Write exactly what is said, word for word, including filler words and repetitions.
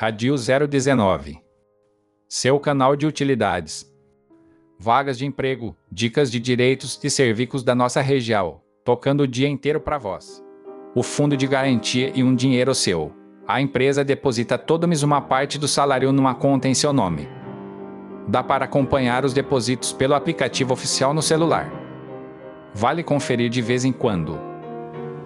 Radio zero dezenove. Seu canal de utilidades. Vagas de emprego, dicas de direitos e serviços da nossa região, tocando o dia inteiro para vós. O fundo de garantia e um dinheiro seu. A empresa deposita toda uma parte do salário numa conta em seu nome. Dá para acompanhar os depósitos pelo aplicativo oficial no celular. Vale conferir de vez em quando.